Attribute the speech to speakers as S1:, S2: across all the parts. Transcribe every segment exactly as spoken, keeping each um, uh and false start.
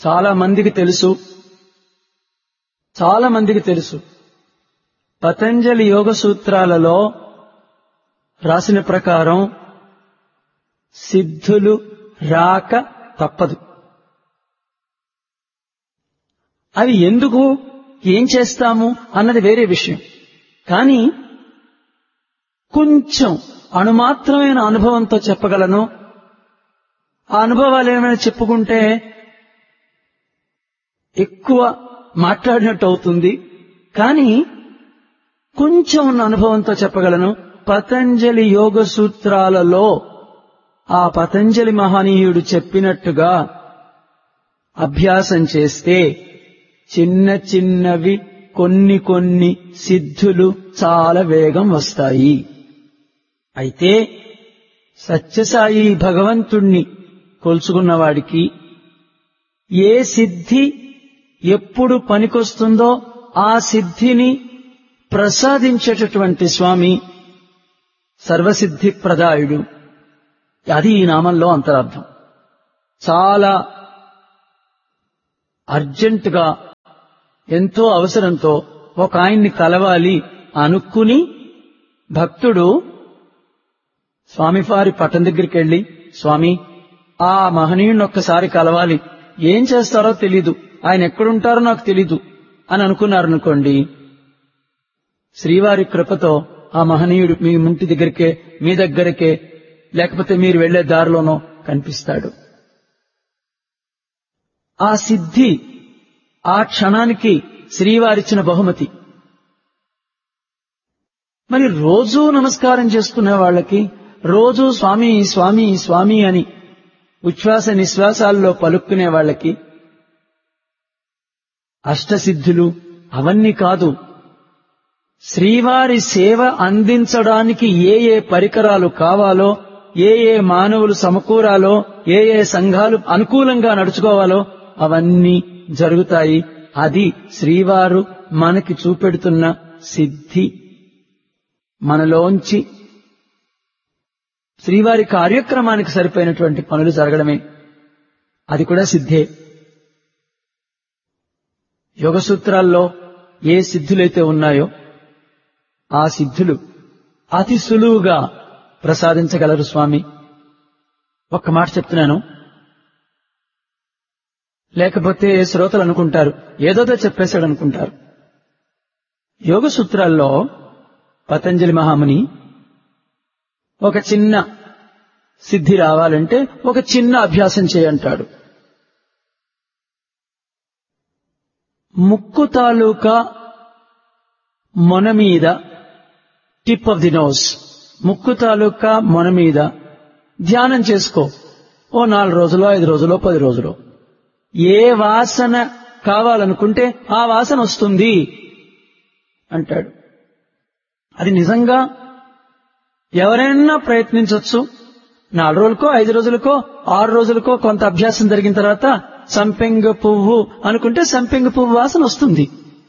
S1: చాలా మందికి తెలుసు చాలా మందికి తెలుసు పతంజలి యోగ సూత్రాలలో రాసిన ప్రకారం సిద్ధులు రాక తప్పదు. అవి ఎందుకు, ఏం చేస్తాము అన్నది వేరే విషయం. కానీ కొంచెం అణుమాత్రమైన అనుభవంతో చెప్పగలను. ఆ అనుభవాలు ఏమైనా చెప్పుకుంటే ఎక్కువ మాట్లాడినట్టు అవుతుంది. కానీ కొంచెం ఉన్న అనుభవంతో చెప్పగలను. పతంజలి యోగ సూత్రాలలో ఆ పతంజలి మహనీయుడు చెప్పినట్టుగా అభ్యాసం చేస్తే చిన్న చిన్నవి కొన్ని కొన్ని సిద్ధులు చాలా వేగం వస్తాయి. అయితే సత్యసాయి భగవంతుణ్ణి కొలుచుకున్నవాడికి ఏ సిద్ధి ఎప్పుడు పనికొస్తుందో ఆ సిద్ధిని ప్రసాదించేటటువంటి స్వామి సర్వసిద్ధి ప్రదాయుడు. అది ఈ నామంలో అంతరార్థం. చాలా అర్జెంటుగా ఎంతో అవసరంతో ఒక ఆయన్ని కలవాలి అనుకుని భక్తుడు స్వామివారి పట్టం దగ్గరికి వెళ్లి, స్వామి ఆ మహనీయుని ఒక్కసారి కలవాలి, ఏం చేస్తారో తెలీదు, ఆయన ఎక్కడుంటారో నాకు తెలీదు అని అనుకున్నారనుకోండి, శ్రీవారి కృపతో ఆ మహనీయుడు మీ ఇంటి దగ్గరికే, మీ దగ్గరకే, లేకపోతే మీరు వెళ్లే దారిలోనో కనిపిస్తాడు. ఆ సిద్ధి ఆ క్షణానికి శ్రీవారిచ్చిన బహుమతి. మరి రోజూ నమస్కారం చేసుకునే వాళ్ళకి, రోజూ స్వామి స్వామి స్వామి అని ఉచ్ఛ్వాస నిశ్వాసాల్లో పలుక్కునే వాళ్ళకి అష్టసిద్ధులు అవన్నీ కాదు, శ్రీవారి సేవ అందించడానికి ఏ ఏ పరికరాలు కావాలో, ఏ ఏ మానవులు సమకూరాలో, ఏ ఏ సంఘాలు అనుకూలంగా నడుచుకోవాలో అవన్నీ జరుగుతాయి. అది శ్రీవారు మనకి చూపెడుతున్న సిద్ధి. మనలోంచి శ్రీవారి కార్యక్రమానికి సరిపోయినటువంటి పనులు జరగడమే, అది కూడా సిద్ధే. యోగ సూత్రాల్లో ఏ సిద్ధులైతే ఉన్నాయో ఆ సిద్ధులు అతి సులువుగా ప్రసాదించగలరు స్వామి. ఒక్క మాట చెప్తున్నాను, లేకపోతే శ్రోతలు అనుకుంటారు ఏదోదో చెప్పేశాడు అనుకుంటారు. యోగ సూత్రాల్లో పతంజలి మహాముని ఒక చిన్న సిద్ధి రావాలంటే ఒక చిన్న అభ్యాసం చేయంటాడు. ముక్కు తాలూకా మొన మీద, టిప్ ఆఫ్ ది నోస్, ముక్కు తాలూకా మొన మీద ధ్యానం చేసుకో. ఓ నాలుగు రోజులో, ఐదు రోజులో, పది రోజులో ఏ వాసన కావాలనుకుంటే ఆ వాసన వస్తుంది అంటాడు. అది నిజంగా ఎవరైనా ప్రయత్నించవచ్చు. నాలుగు రోజులకో, ఐదు రోజులకో, ఆరు రోజులకో కొంత అభ్యాసం జరిగిన తర్వాత సంపెంగ పువ్వు అనుకుంటే సంపెంగ పువ్వు వాసన వస్తుంది.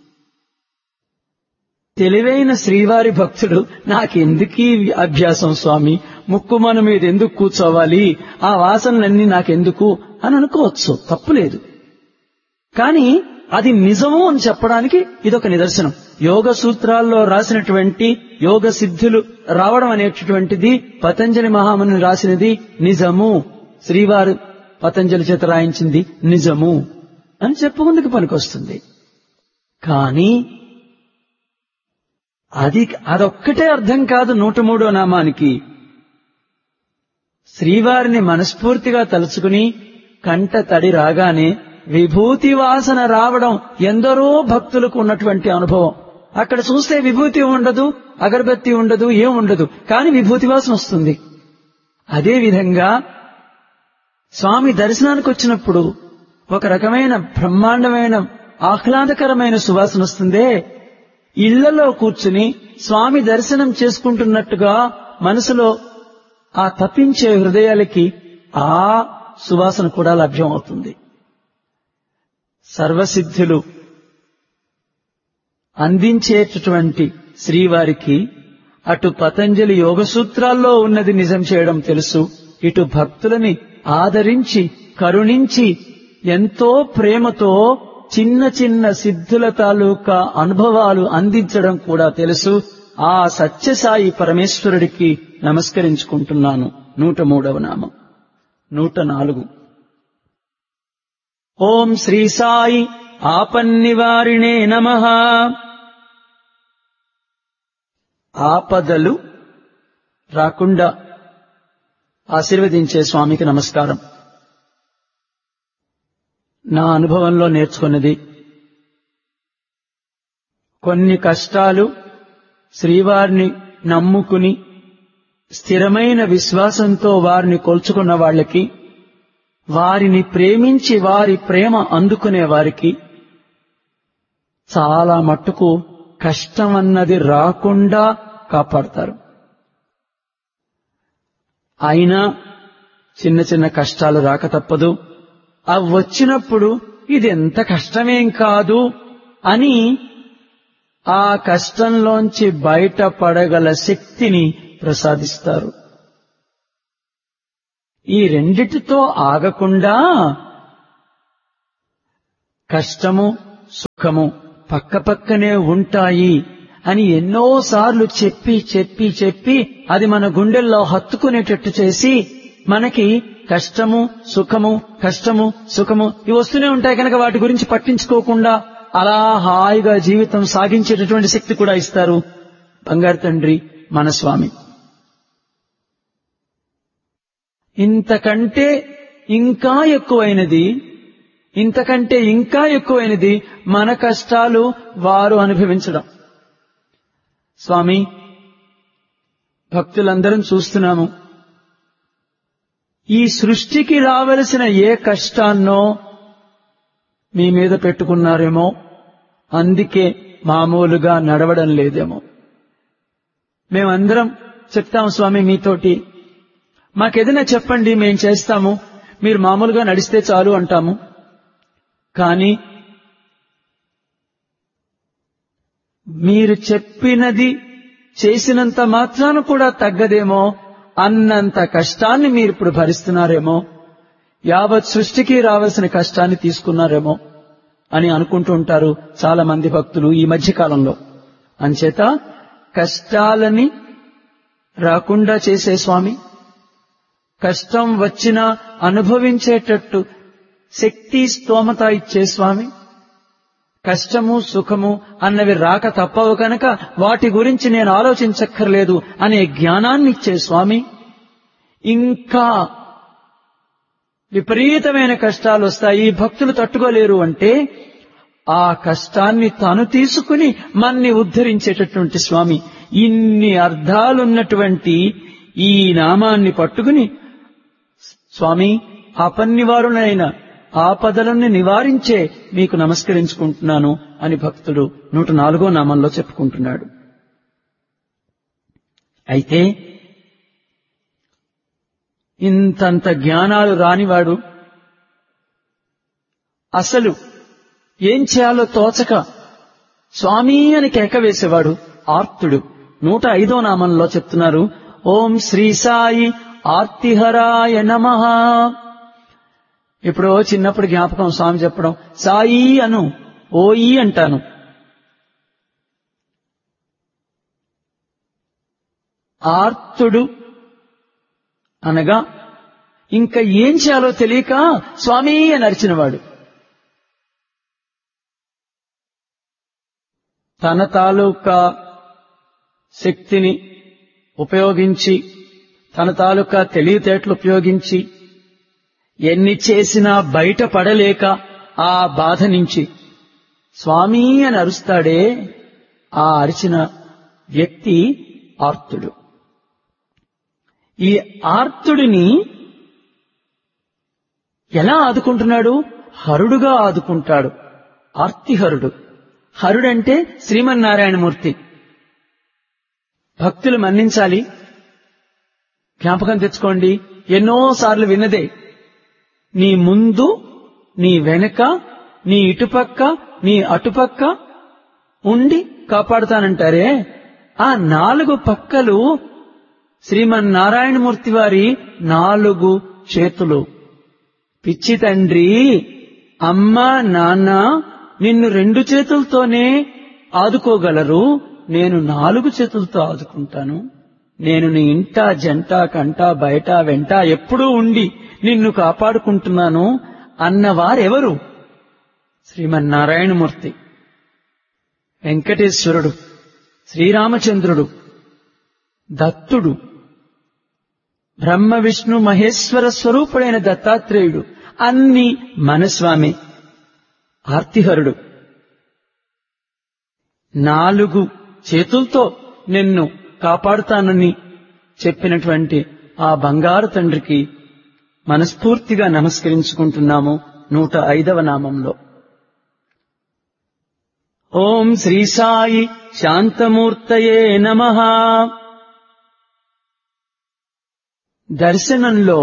S1: తెలివైన శ్రీవారి భక్తుడు నాకెందుకీ అభ్యాసం స్వామి, ముక్కుమన మీద ఎందుకు కూర్చోవాలి, ఆ వాసనలన్నీ నాకెందుకు అని అనుకోవచ్చు, తప్పులేదు. కానీ అది నిజము అని చెప్పడానికి ఇదొక నిదర్శనం. యోగ సూత్రాల్లో రాసినటువంటి యోగ సిద్ధులు రావడం అనేటటువంటిది పతంజలి మహాముని రాసినది నిజము, శ్రీవారు పతంజలి చేత రాయించింది నిజము అని చెప్పుకుందుకు పనికొస్తుంది. కానీ అది అదొక్కటే అర్థం కాదు. నూట మూడో నామానికి శ్రీవారిని మనస్ఫూర్తిగా తలుచుకుని కంట తడి రాగానే విభూతి వాసన రావడం ఎందరో భక్తులకు ఉన్నటువంటి అనుభవం. అక్కడ చూస్తే విభూతి ఉండదు, అగరబత్తి ఉండదు, ఏం ఉండదు, కానీ విభూతి వాసన వస్తుంది. అదేవిధంగా స్వామి దర్శనానికి వచ్చినప్పుడు ఒక రకమైన బ్రహ్మాండమైన ఆహ్లాదకరమైన సువాసన వస్తుందే, ఇళ్లలో కూర్చుని స్వామి దర్శనం చేసుకుంటున్నట్టుగా మనసులో ఆ తప్పించే హృదయాలకి ఆ సువాసన కూడా లభ్యం అవుతుంది. సర్వసిద్ధులు అందించేటటువంటి శ్రీవారికి అటు పతంజలి యోగ సూత్రాల్లో ఉన్నది నిజం చేయడం తెలుసు, ఇటు భక్తులని ఆదరించి కరుణించి ఎంతో ప్రేమతో చిన్న చిన్న సిద్ధుల తాలూకా అనుభవాలు అందించడం కూడా తెలుసు. ఆ సత్యసాయి పరమేశ్వరుడికి నమస్కరించుకుంటున్నాను. నూట మూడవ నామం. నూట నాలుగు. ఓం శ్రీ సాయి ఆపన్నివారిణే నమః. ఆపదలు రాకుండా ఆశీర్వదించే స్వామికి నమస్కారం. నా అనుభవంలో నేర్చుకున్నది, కొన్ని కష్టాలు శ్రీవారిని నమ్ముకుని స్థిరమైన విశ్వాసంతో వారిని కొల్చుకున్న వాళ్ళకి, వారిని ప్రేమించి వారి ప్రేమ అందుకునే వారికి చాలా మట్టుకు కష్టం అన్నది రాకుండా కాపాడతారు. అయినా చిన్న చిన్న కష్టాలు రాక తప్పదు. అవి వచ్చినప్పుడు ఇది ఎంత కష్టమేం కాదు అని ఆ కష్టంలోంచి బయటపడగల శక్తిని ప్రసాదిస్తారు. ఈ రెండిటితో ఆగకుండా కష్టము సుఖము పక్కపక్కనే ఉంటాయి అని ఎన్నోసార్లు చెప్పి చెప్పి చెప్పి అది మన గుండెల్లో హత్తుకునేటట్టు చేసి మనకి కష్టము సుఖము కష్టము సుఖము ఇవి వస్తూనే ఉంటాయి కనుక వాటి గురించి పట్టించుకోకుండా అలా హాయిగా జీవితం సాగించేటటువంటి శక్తి కూడా ఇస్తారు బంగారు తండ్రి మన స్వామి. ఇంతకంటే ఇంకా ఎక్కువైనది ఇంతకంటే ఇంకా ఎక్కువైనది మన కష్టాలు వారు అనుభవించడం. స్వామి, భక్తులందరం చూస్తున్నాము, ఈ సృష్టికి రావలసిన ఏ కష్టాన్నో మీ మీద పెట్టుకున్నారేమో, అందుకే మామూలుగా నడవడం లేదేమో. మేమందరం చెప్తాం స్వామి మీతోటి, మాకేదైనా చెప్పండి మేం చేస్తాము, మీరు మామూలుగా నడిస్తే చాలు అంటాము. కానీ మీరు చెప్పినది చేసినంత మాత్రాన కూడా తగ్గదేమో అన్నంత కష్టాన్ని మీరు ఇప్పుడు భరిస్తున్నారేమో, యావత్ సృష్టికి రావాల్సిన కష్టాన్ని తీసుకున్నారేమో అని అనుకుంటూ ఉంటారు చాలా మంది భక్తులు ఈ మధ్య కాలంలో. అంచేత కష్టాలని రాకుండా చేసే స్వామి, కష్టం వచ్చినా అనుభవించేటట్టు శక్తి స్తోమత ఇచ్చే స్వామి, కష్టము సుఖము అన్నవి రాక తప్పవు కనుక వాటి గురించి నేను ఆలోచించక్కర్లేదు అనే జ్ఞానాన్ని ఇచ్చే స్వామి, ఇంకా విపరీతమైన కష్టాలు వస్తాయి భక్తులు తట్టుకోలేరు అంటే ఆ కష్టాన్ని తాను తీసుకుని మన్ని ఉద్ధరించేటటువంటి స్వామి. ఇన్ని అర్థాలున్నటువంటి ఈ నామాన్ని పట్టుకుని స్వామి ఆపన్నివారులైన ఆపదలను నివారించే మీకు నమస్కరించుకుంటున్నాను అని భక్తుడు నూట నాలుగో నామంలో చెప్పుకుంటున్నాడు. అయితే ఇంతంత జ్ఞానాలు రానివాడు అసలు ఏం చేయాలో తోచక స్వామి అని కేక వేసేవాడు ఆర్తుడు. నూట ఐదో నామంలో చెప్తున్నారు, ఓం శ్రీ సాయి ఆర్తిహరాయ నమః. ఎప్పుడో చిన్నప్పుడు జ్ఞాపకం స్వామి చెప్పడం, సాయి అను ఓయి అంటాను. ఆర్తుడు అనగా ఇంకా ఏం చేయాలో తెలియక స్వామి అని అరిచినవాడు. తన తాలూకా శక్తిని ఉపయోగించి, తన తాలూకా తెలివితేటలు ఉపయోగించి ఎన్ని చేసినా బయటపడలేక ఆ బాధ నుంచి స్వామి అని అరుస్తాడే, ఆ అరిచిన వ్యక్తి ఆర్తుడు. ఈ ఆర్తుడిని ఎలా ఆదుకుంటున్నాడు? హరుడుగా ఆదుకుంటాడు. ఆర్తిహరుడు. హరుడంటే శ్రీమన్నారాయణమూర్తి. భక్తులు మన్నించాలి, జ్ఞాపకం తెచ్చుకోండి, ఎన్నోసార్లు విన్నదే. నీ ముందు, నీ వెనక, నీ ఇటుపక్క, నీ అటుపక్క ఉండి కాపాడుతానంటారే, ఆ నాలుగు పక్కలు శ్రీమన్నారాయణమూర్తి వారి నాలుగు చేతులు. పిచ్చి తండ్రి అమ్మా నాన్న నిన్ను రెండు చేతులతోనే ఆదుకోగలరు, నేను నాలుగు చేతులతో ఆదుకుంటాను. నేను నీ ఇంట జంట కంట బయట వెంట ఎప్పుడూ ఉండి నిన్ను కాపాడుకుంటున్నాను అన్నవారెవరు? శ్రీమన్నారాయణమూర్తి, వెంకటేశ్వరుడు, శ్రీరామచంద్రుడు, దత్తుడు, బ్రహ్మ విష్ణు మహేశ్వర స్వరూపుడైన దత్తాత్రేయుడు, అన్ని మనస్వామి, ఆర్తిహరుడు. నాలుగు చేతులతో నిన్ను కాపాడుతానని చెప్పినటువంటి ఆ బంగారు తండ్రికి మనస్ఫూర్తిగా నమస్కరించుకుంటున్నాము. నూట ఐదవ నామంలో ఓం శ్రీ సాయి శాంతమూర్తయే నమః. దర్శనంలో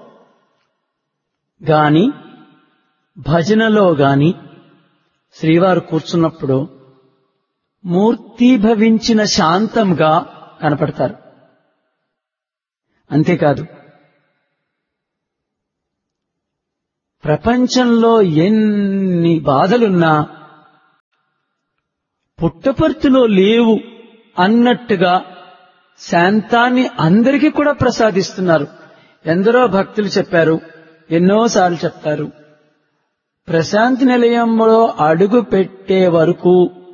S1: గాని భజనలో గాని శ్రీవారు కూర్చున్నప్పుడు మూర్తీభవించిన శాంతంగా కనపడతారు. అంతేకాదు, ప్రపంచంలో ఎన్ని బాధలున్నా పుట్టపర్తిలో లేవు అన్నట్టుగా శాంతాన్ని అందరికీ కూడా ప్రసాదిస్తున్నారు. ఎందరో భక్తులు చెప్పారు, ఎన్నోసార్లు చెప్తారు, ప్రశాంతి నిలయంలో అడుగు పెట్టే వరకు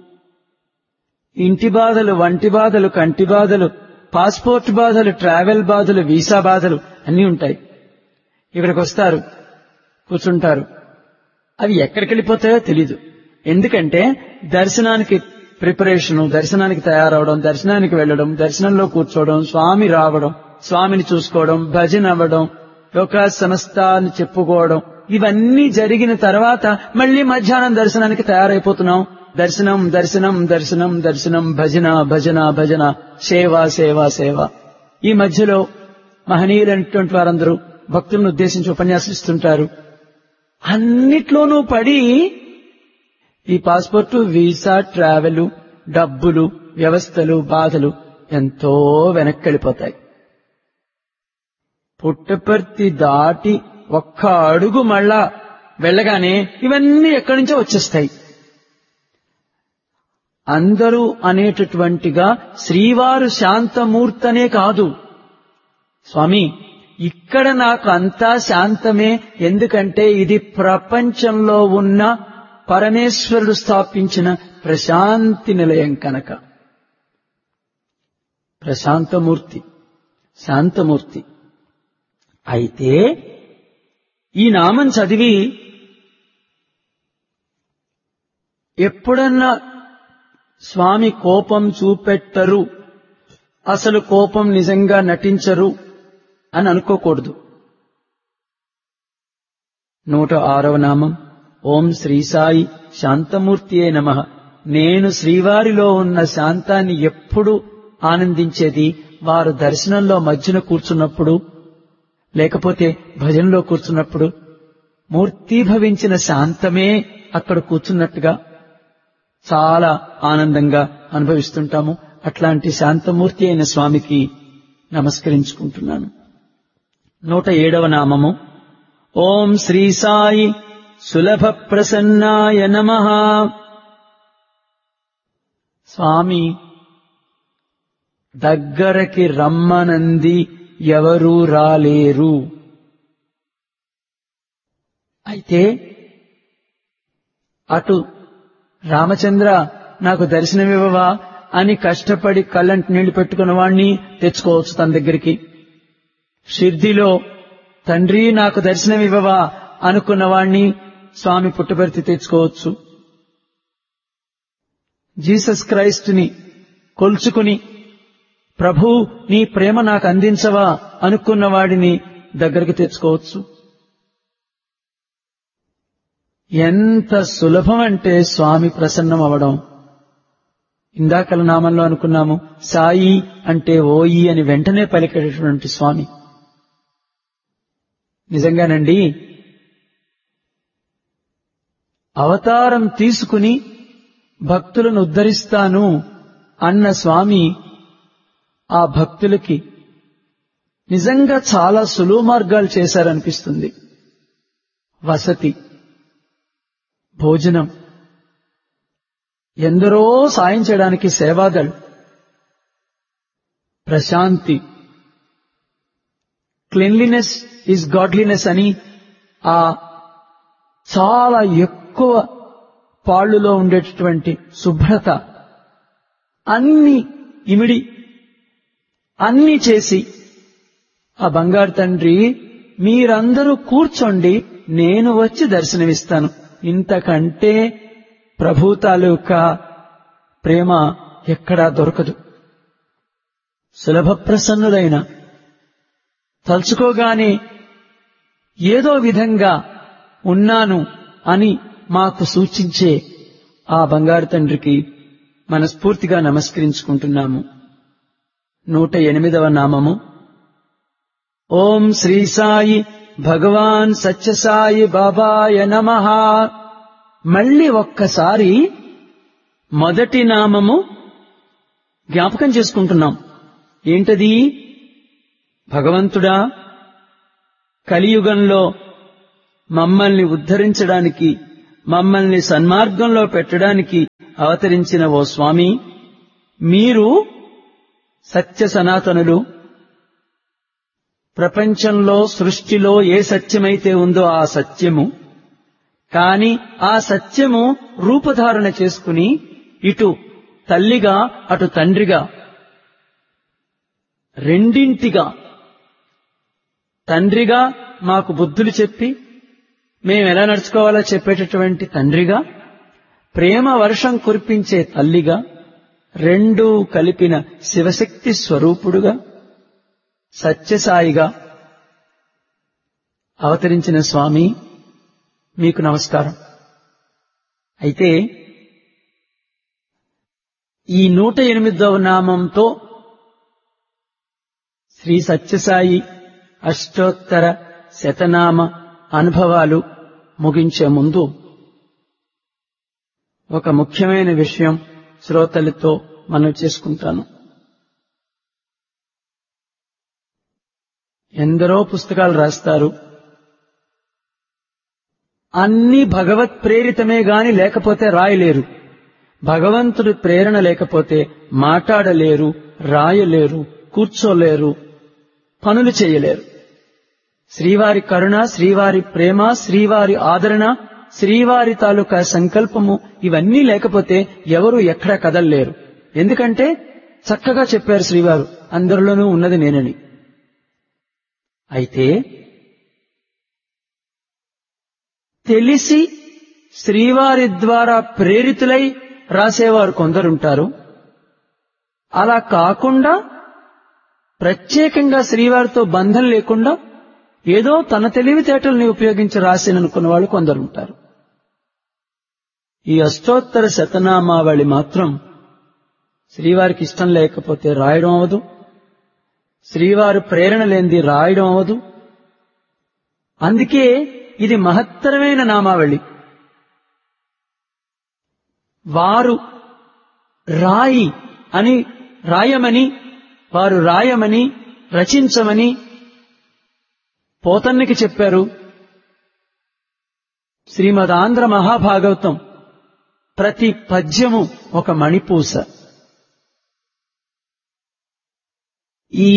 S1: ఇంటి బాధలు, వంటి బాధలు, కంటి బాధలు, పాస్పోర్ట్ బాధలు, ట్రావెల్ బాధలు, వీసా బాధలు అన్నీ ఉంటాయి. ఇక్కడికి వస్తారు, కూర్చుంటారు, అవి ఎక్కడికి వెళ్ళిపోతాయో తెలీదు. ఎందుకంటే దర్శనానికి ప్రిపరేషను, దర్శనానికి తయారవడం, దర్శనానికి వెళ్లడం, దర్శనంలో కూర్చోవడం, స్వామి రావడం, స్వామిని చూసుకోవడం, భజన అవ్వడం, లోక సమస్తాన్ని చెప్పుకోవడం, ఇవన్నీ జరిగిన తర్వాత మళ్లీ మధ్యాహ్నం దర్శనానికి తయారైపోతున్నాం. దర్శనం దర్శనం దర్శనం దర్శనం, భజన భజన భజన, సేవ సేవ సేవ. ఈ మధ్యలో మహనీయులైనటువంటి వారందరూ భక్తులను ఉద్దేశించి ఉపన్యాసిస్తుంటారు. అన్నిట్లోనూ పడి ఈ పాస్పోర్టు, వీసా, ట్రావెల్, డబ్బులు, వ్యవస్థలు, బాధలు ఎంతో వెనక్కి వెళ్ళిపోతాయి. పుట్టపర్తి దాటి ఒక్క అడుగు మళ్ళా వెళ్ళగానే ఇవన్నీ ఎక్కడి నుంచో వచ్చేస్తాయి. అందరూ అనేటటువంటిగా శ్రీవారు శాంతమూర్తనే కాదు, స్వామి ఇక్కడ నాకు అంతా శాంతమే, ఎందుకంటే ఇది ప్రపంచంలో ఉన్న పరమేశ్వరుడు స్థాపించిన ప్రశాంతి నిలయం కనుక. ప్రశాంతమూర్తి, శాంతమూర్తి. అయితే ఈ నామం చదివి ఎప్పుడన్నా స్వామి కోపం చూపెట్టరు, అసలు కోపం నిజంగా నటించరు అని అనుకోకూడదు. నూట ఆరవ నామం ఓం శ్రీ సాయి శాంతమూర్తియే నమః. నేను శ్రీవారిలో ఉన్న శాంతాన్ని ఎప్పుడు ఆనందించేది వారు దర్శనంలో మధ్యన కూర్చున్నప్పుడు, లేకపోతే భజనలో కూర్చున్నప్పుడు మూర్తీభవించిన శాంతమే అక్కడ కూర్చున్నట్టుగా చాలా ఆనందంగా అనుభవిస్తుంటాము. అట్లాంటి శాంతమూర్తి అయిన స్వామికి నమస్కరించుకుంటున్నాను. నూట ఏడవ నామము ఓం శ్రీ సాయి సులభ ప్రసన్నాయ నమః. స్వామి దగ్గరకి రమ్మనంది ఎవరూ రాలేరు. అయితే అటు రామచంద్ర నాకు దర్శనమివ్వవా అని కష్టపడి కళ్ళంటి నీళ్లు పెట్టుకున్న వాణ్ణి తెచ్చుకోవచ్చు తన దగ్గరికి. షిర్దీలో తండ్రి నాకు దర్శనమివ్వవా అనుకున్న వాణ్ణి స్వామి పుట్టపర్తి తెచ్చుకోవచ్చు. జీసస్ క్రైస్ట్ ని కొల్చుకుని ప్రభు నీ ప్రేమ నాకు అందించవా అనుకున్న వాడిని దగ్గరికి తెచ్చుకోవచ్చు. ఎంత సులభం అంటే స్వామి ప్రసన్నం అవడం. ఇందాకల నామంలో అనుకున్నాము, సాయి అంటే ఓయి అని వెంటనే పలికేటటువంటి స్వామి. నిజంగానండి, అవతారం తీసుకుని భక్తులను ఉద్ధరిస్తాను అన్న స్వామి ఆ భక్తులకి నిజంగా చాలా సులువు మార్గాలు చేశారనిపిస్తుంది. వసతి, భోజనం, ఎందరో సాయం చేయడానికి Seva Dal, Prashanti, cleanliness is godliness అని ఆ చాలా ఎక్కువ పాళ్లులో ఉండేటటువంటి శుభ్రత అన్ని ఇమిడి అన్ని చేసి ఆ బంగారు తండ్రి మీరందరూ కూర్చోండి, నేను వచ్చి దర్శనమిస్తాను. ఇంతకంటే ప్రభు తాలూకా ప్రేమ ఎక్కడా దొరకదు. సులభ ప్రసన్నులైన, తలుచుకోగానే ఏదో విధంగా ఉన్నాను అని మాకు సూచించే ఆ బంగారు తండ్రికి మనస్ఫూర్తిగా నమస్కరించుకుంటున్నాము. నూట ఎనిమిదవ నామము. ఓం శ్రీ సాయి భగవాన్ సత్యసాయి బాబాయ నమః. మళ్లీ ఒక్కసారి మొదటి నామము జ్ఞాపకం చేసుకుంటున్నాం. ఏంటది? భగవంతుడా, కలియుగంలో మమ్మల్ని ఉద్ధరించడానికి, మమ్మల్ని సన్మార్గంలో పెట్టడానికి అవతరించిన ఓ స్వామి, మీరు సత్య సనాతనులు. ప్రపంచంలో, సృష్టిలో ఏ సత్యమైతే ఉందో ఆ సత్యము, కాని ఆ సత్యము రూపధారణ చేసుకుని ఇటు తల్లిగా అటు తండ్రిగా రెండింటిగా, తండ్రిగా మాకు బుద్ధులు చెప్పి మేమెలా నడుచుకోవాలో చెప్పేటటువంటి తండ్రిగా, ప్రేమ వర్షం కురిపించే తల్లిగా, రెండూ కలిపిన శివశక్తి స్వరూపుడుగా, సత్యసాయిగా అవతరించిన స్వామి మీకు నమస్కారం. అయితే ఈ నూట ఎనిమిదవ నామంతో శ్రీ సత్యసాయి అష్టోత్తర శతనామ అనుభవాలు ముగించే ముందు ఒక ముఖ్యమైన విషయం శ్రోతలతో మనవి చేసుకుంటాను. ఎందరో పుస్తకాలు రాస్తారు, అన్ని భగవత్ ప్రేరితమే గాని లేకపోతే రాయలేరు. భగవంతుడి ప్రేరణ లేకపోతే మాట్లాడలేరు, రాయలేరు, కూర్చోలేరు, పనులు చేయలేరు. శ్రీవారి కరుణ, శ్రీవారి ప్రేమ, శ్రీవారి ఆదరణ, శ్రీవారి తాలూకా సంకల్పము ఇవన్నీ లేకపోతే ఎవరు ఎక్కడా కదల్లేరు. ఎందుకంటే చక్కగా చెప్పారు శ్రీవారు, అందరిలోనూ ఉన్నది నేనని. అయితే తెలిసి శ్రీవారి ద్వారా ప్రేరితులై రాసేవారు కొందరుంటారు. అలా కాకుండా ప్రత్యేకంగా శ్రీవారితో బంధం లేకుండా ఏదో తన తెలివితేటల్ని ఉపయోగించి రాసిననుకున్న వాళ్ళు కొందరుంటారు. ఈ అష్టోత్తర శతనామావళి మాత్రం శ్రీవారికి ఇష్టం లేకపోతే రాయడం అవదు, శ్రీవారు ప్రేరణ లేనిది రాయడం అవదు. అందుకే ఇది మహత్తరమైన నామావళి. వారు రాయి అని రాయమని, వారు రాయమని, రచించమని పోతన్నకి చెప్పారు. శ్రీమద్ ఆంధ్ర మహాభాగవతం ప్రతి పద్యము ఒక మణిపూస. ఈ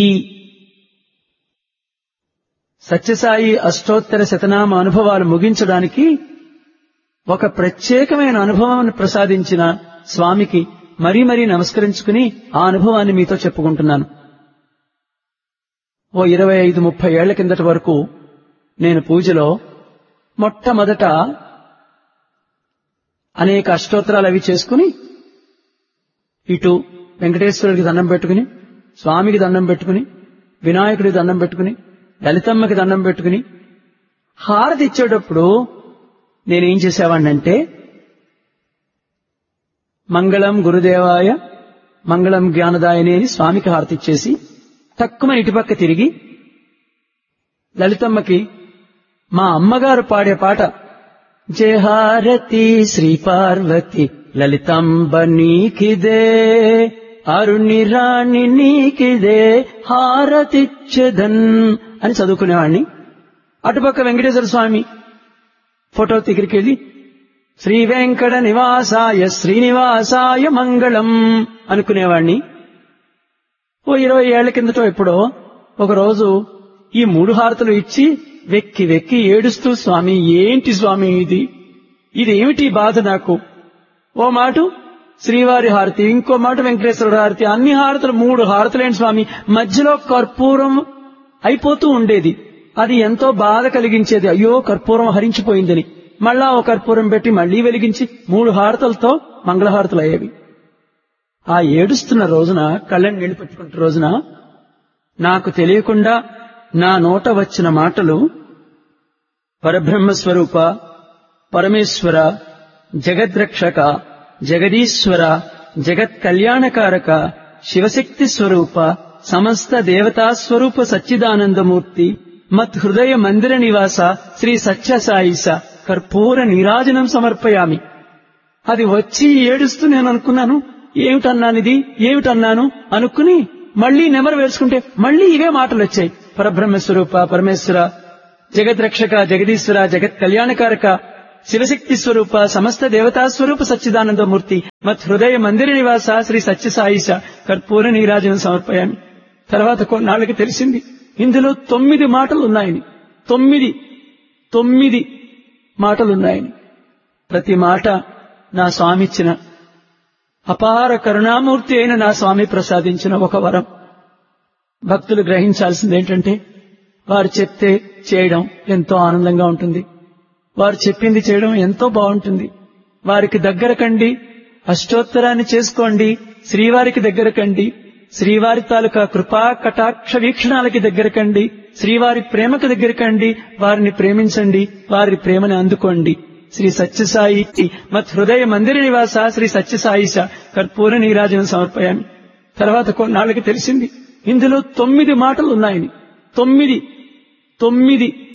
S1: సత్యసాయి అష్టోత్తర శతనామ అనుభవాలు ముగించడానికి ఒక ప్రత్యేకమైన అనుభవాన్ని ప్రసాదించిన స్వామికి మరీ మరీ నమస్కరించుకుని ఆ అనుభవాన్ని మీతో చెప్పుకుంటున్నాను. ఓ ఇరవై ఐదు ముప్పై ఏళ్ల కిందటి వరకు నేను పూజలో మొట్టమొదట అనేక అష్టోత్తరాలు అవి చేసుకుని ఇటు వెంకటేశ్వరుడికి దండం పెట్టుకుని, స్వామికి దండం పెట్టుకుని, వినాయకుడికి దండం పెట్టుకుని, లలితమ్మకి దండం పెట్టుకుని హారతి ఇచ్చేటప్పుడు నేనేం చేసేవాడినంటే, మంగళం గురుదేవాయ మంగళం జ్ఞానదాయని అని స్వామికి హారతి ఇచ్చేసి తక్కువ ఇటుపక్క తిరిగి లలితమ్మకి మా అమ్మగారు పాడే పాట జయహారతి శ్రీ పార్వతి లలితంబ నీకిదే అరుణి రాణి నీకిదే హారతిచ్చదన్ అని చదువుకునేవాణ్ణి. అటుపక్క వెంకటేశ్వర స్వామి ఫోటో దగ్గరికి వెళ్ళి శ్రీ వెంకట నివాసాయ శ్రీనివాసాయ మంగళం అనుకునేవాణ్ణి. ఓ ఇరవై ఏళ్ల కిందటో ఎప్పుడో ఒకరోజు ఈ మూడు హారతులు ఇచ్చి వెక్కి వెక్కి ఏడుస్తూ, స్వామి ఏంటి స్వామి ఇది, ఇదేమిటి బాధ నాకు. ఓ మాట శ్రీవారి హారతి, ఇంకో మాట వెంకటేశ్వర హారతి, అన్ని హారతులు మూడు హారతులేంటి స్వామి, మధ్యలో కర్పూరం అయిపోతూ ఉండేది. అది ఎంతో బాధ కలిగించేది. అయ్యో కర్పూరం హరించిపోయిందని మళ్ళా ఓ కర్పూరం పెట్టి మళ్లీ వెలిగించి మూడు హారతులతో మంగళహారతులు అయ్యేవి. ఆ ఏడుస్తున్న రోజున, కళ్ళని నీళ్లు పెట్టుకుంటున్న రోజున నాకు తెలియకుండా నా నోట వచ్చిన మాటలు పరబ్రహ్మస్వరూప, పరమేశ్వర, జగద్రక్షక, జగదీశ్వర, జగత్ కళ్యాణకారక, శివశక్తి స్వరూప, సమస్త దేవతా స్వరూప సచ్చిదానందమూర్తి, మత్ హృదయ మందిర నివాస శ్రీ సత్యసాయిస కర్పూర నీరాజనం సమర్పయామి. అది వచ్చి ఏడుస్తూ నేను అనుకున్నాను, ఏమిటన్నానిది ఏమిటన్నాను అనుకుని మళ్లీ నెమరు వేసుకుంటే మళ్లీ ఇవే మాటలు వచ్చాయి. పరబ్రహ్మస్వరూప, పరమేశ్వర, జగద్రక్షక, జగదీశ్వర, జగత్ కళ్యాణకారక, శివశక్తి స్వరూప, సమస్త దేవతా స్వరూప సచ్చిదానందమూర్తి, మత్ హృదయ మందిర నివాస శ్రీ సత్యసాయిష కర్పూర నీరాజనం సమర్పయామి. తర్వాత కొన్నాళ్ళకి తెలిసింది ఇందులో తొమ్మిది మాటలు ఉన్నాయని. తొమ్మిది తొమ్మిది మాటలున్నాయని. ప్రతి మాట నా స్వామి ఇచ్చిన అపార కరుణామూర్తి అయిన నా స్వామి ప్రసాదించిన ఒక వరం. భక్తులు గ్రహించాల్సింది ఏంటంటే, వారు చెప్తే చేయడం ఎంతో ఆనందంగా ఉంటుంది, వారు చెప్పింది చేయడం ఎంతో బాగుంటుంది. వారికి దగ్గర కండి, అష్టోత్తరాన్ని చేసుకోండి, శ్రీవారికి దగ్గర కండి, శ్రీవారి తాలూకా కృపా కటాక్ష వీక్షణాలకి దగ్గర కండి, శ్రీవారి ప్రేమకు దగ్గర కండి, వారిని ప్రేమించండి, వారి ప్రేమని అందుకోండి. శ్రీ సత్యసాయి మత్ హృదయ మందిర నివాస శ్రీ సత్యసాయిష కర్పూర నీరాజనం సమర్పయామి. తర్వాత కొన్నాళ్ళకి తెలిసింది ఇందులో తొమ్మిది మాటలు ఉన్నాయని. తొమ్మిది తొమ్మిది